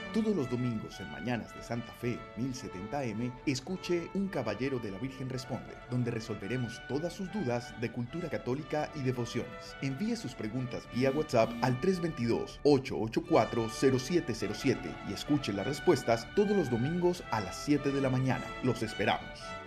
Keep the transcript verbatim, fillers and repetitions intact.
Todos los domingos en Mañanas de Santa Fe mil setenta eme, escuche Un Caballero de la Virgen Responde, donde resolveremos todas sus dudas de cultura católica y devociones. Envíe sus preguntas vía WhatsApp al tres dos dos, ocho ocho cuatro, cero siete cero siete y escuche las respuestas todos los domingos a las siete de la mañana. Los esperamos.